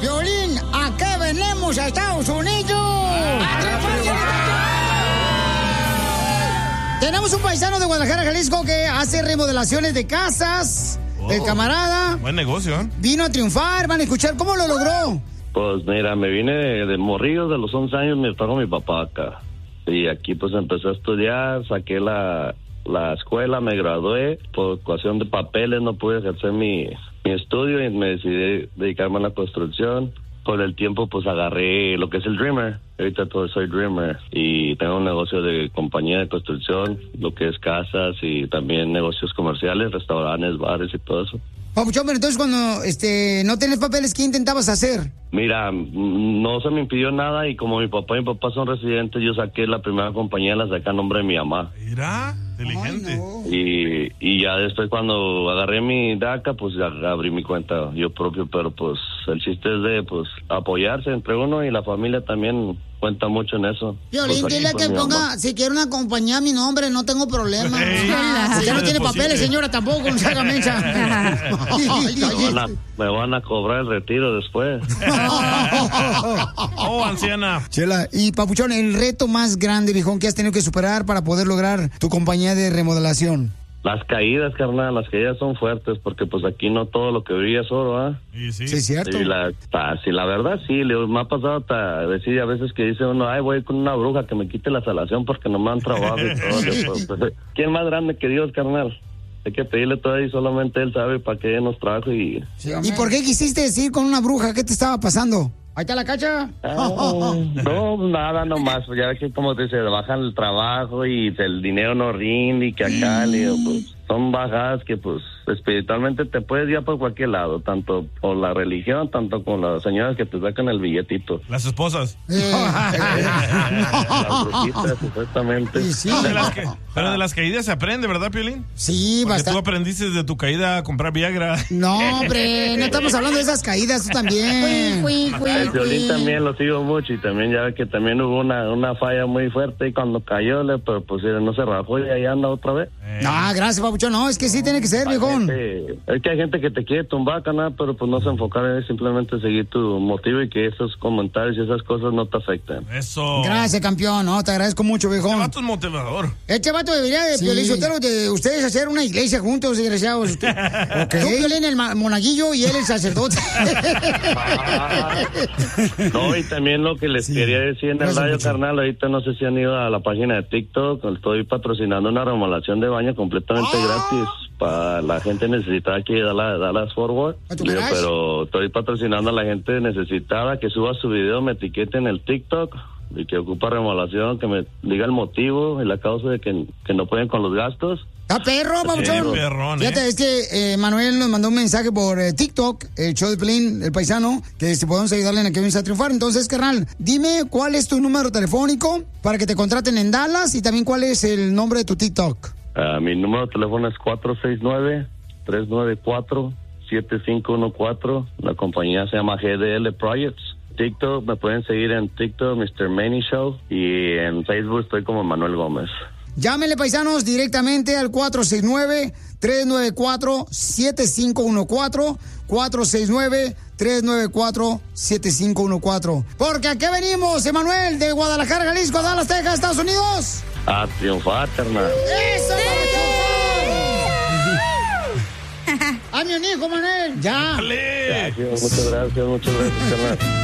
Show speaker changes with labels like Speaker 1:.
Speaker 1: Piolín, ¿a qué venimos a Estados Unidos? Tenemos un paisano de Guadalajara, Jalisco, que hace remodelaciones de casas. El camarada.
Speaker 2: Buen negocio, ¿eh?
Speaker 1: Vino a triunfar, van a escuchar. ¿Cómo lo logró?
Speaker 3: Pues mira, me vine de morrillo, de los 11 años me trajo mi papá acá. Y aquí pues empecé a estudiar, saqué la escuela, me gradué. Por cuestión de papeles no pude ejercer mi estudio y me decidí dedicarme a la construcción. Por el tiempo pues agarré lo que es el Dreamer. Ahorita soy Dreamer y tengo un negocio de compañía de construcción, lo que es casas y también negocios comerciales, restaurantes, bares y todo eso.
Speaker 1: Papuchón, pero entonces cuando no tenés papeles, ¿qué intentabas hacer?
Speaker 3: Mira, no se me impidió nada y como mi papá y mi papá son residentes, yo saqué la primera compañía, la saqué a nombre de mi mamá.
Speaker 2: Mira, inteligente.
Speaker 1: No.
Speaker 3: Y ya después cuando agarré mi DACA, pues ya abrí mi cuenta yo propio, pero pues el chiste es de pues apoyarse entre uno y la familia también cuenta mucho en eso.
Speaker 1: Violín,
Speaker 3: Pues,
Speaker 1: dile
Speaker 3: aquí,
Speaker 1: que
Speaker 3: pues, mi
Speaker 1: ponga,
Speaker 3: mamá.
Speaker 1: si quiere una compañía a mi nombre, no tengo problema.
Speaker 2: Hey,
Speaker 1: Usted no tiene papeles, señora, tampoco, no se haga mensa.
Speaker 3: Me van a cobrar el retiro después.
Speaker 2: Oh, anciana.
Speaker 1: Chela, y Papuchón, el reto más grande, viejón, que has tenido que superar para poder lograr tu compañía de remodelación.
Speaker 3: Las caídas, carnal, las caídas son fuertes porque pues aquí no todo lo que brilla es oro, ¿ah?
Speaker 2: Y sí.
Speaker 1: Sí, es cierto.
Speaker 3: Sí, la verdad sí, me ha pasado hasta decir a veces que dice uno, ay, voy con una bruja que me quite la salación porque no me dan trabajo y todo. Pues, ¿quién más grande que Dios, carnal? Hay que pedirle todo y solamente Él sabe para qué nos trajo y...
Speaker 1: ¿Y por qué quisiste decir con una bruja? ¿Qué te estaba pasando? Ahí está la cacha.
Speaker 3: No, nada nomás, ya ves que como te dice, bajan el trabajo y el dinero no rinde y que acá, le digo, pues son bajadas que pues espiritualmente te puedes ir por cualquier lado, tanto por la religión, tanto con las señoras que te sacan el billetito.
Speaker 2: Las esposas.
Speaker 3: Las brujitas, supuestamente.
Speaker 1: Sí, sí.
Speaker 2: Pero de las caídas se aprende, ¿verdad, Piolín?
Speaker 1: Sí,
Speaker 2: Porque
Speaker 1: bastante.
Speaker 2: tú aprendiste de tu caída a comprar Viagra.
Speaker 1: No, hombre, no estamos hablando de esas caídas, tú también.
Speaker 3: El violín también lo sigo mucho y también ya ve que también hubo una falla muy fuerte y cuando cayó, pero pues no se rajó y ahí anda otra vez.
Speaker 1: No, gracias, Papuchón. No, es que sí tiene que ser, viejón.
Speaker 3: Es que hay gente que te quiere tumbar, canal, pero pues no se enfocar en simplemente seguir tu motivo y que esos comentarios y esas cosas no te afecten.
Speaker 2: Eso.
Speaker 1: Gracias, campeón. No, te agradezco mucho, viejón.
Speaker 2: Este vato es motivador.
Speaker 1: Este vato debería de Piolín Sotelo, de ustedes hacer una iglesia juntos, desgraciados. Tú, Piolín, el monaguillo y él el sacerdote.
Speaker 3: No, y también lo que les quería decir en el
Speaker 1: Gracias,
Speaker 3: radio,
Speaker 1: mucho.
Speaker 3: carnal, ahorita no sé si han ido a la página de TikTok, estoy patrocinando una remodelación de baño completamente gratis para la gente necesitada que da las forward,
Speaker 1: ¿A tu garage?
Speaker 3: pero estoy patrocinando a la gente necesitada que suba su video, me etiquete en el TikTok y que ocupa remodelación, que me diga el motivo y la causa de que no pueden con los gastos.
Speaker 1: ¡Está perro, Papuchón!
Speaker 2: Sí, perrón,
Speaker 1: Fíjate, es que Manuel nos mandó un mensaje por TikTok, el show de Piolín, el paisano, que si podemos ayudarle en a que vienes a triunfar. Entonces, carnal, dime cuál es tu número telefónico para que te contraten en Dallas y también cuál es el nombre de tu TikTok.
Speaker 3: Mi número de teléfono es 469-394-7514. La compañía se llama GDL Projects. TikTok, me pueden seguir en TikTok, Mr. Manny Show, y en Facebook estoy como Manuel Gómez.
Speaker 1: Llámenle, paisanos, directamente al 469-394-7514. 469-394-7514. Porque aquí venimos, Emanuel, de Guadalajara, Jalisco, a Dallas, Texas, Estados Unidos.
Speaker 3: A triunfar, carnal.
Speaker 1: ¡Eso, ¡Hazme un hijo, Manuel! ¡Ya!
Speaker 2: ¡Dale!
Speaker 3: Muchas gracias, carnal.